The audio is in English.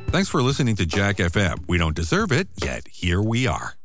Thanks for listening to Jack FM. We don't deserve it, yet here we are.